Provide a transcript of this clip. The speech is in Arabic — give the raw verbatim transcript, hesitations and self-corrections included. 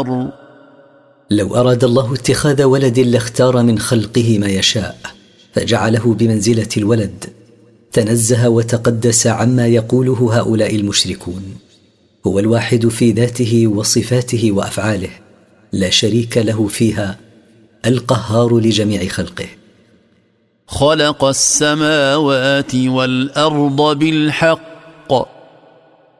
والقدر. لو أراد الله اتخاذ ولد لاختار من خلقه ما يشاء فجعله بمنزلة الولد، تنزه وتقدس عما يقوله هؤلاء المشركون. هو الواحد في ذاته وصفاته وأفعاله، لا شريك له فيها، القهار لجميع خلقه. خلق السماوات والأرض بالحق